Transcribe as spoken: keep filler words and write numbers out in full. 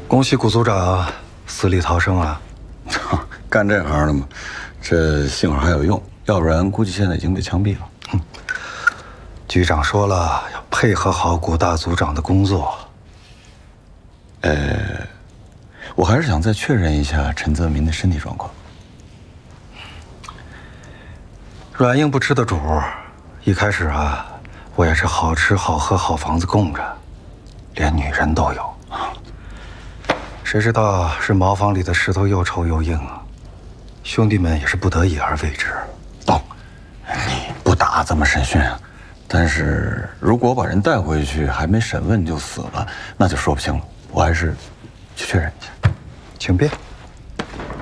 恭喜谷组长死里逃生啊！ 干这行的嘛，这幸好还有用，要不然估计现在已经被枪毙了。 哼，局长说了，要配合好谷大组长的工作。 呃，我还是想再确认一下陈泽民的身体状况。 软硬不吃的主，一开始啊，我也是好吃好喝好房子供着，连女人都有。谁知道是茅房里的石头又臭又硬啊！兄弟们也是不得已而为之。 哦，你不打怎么审讯啊？但是如果把人带回去还没审问就死了，那就说不清了。我还是去确认一下， 请便。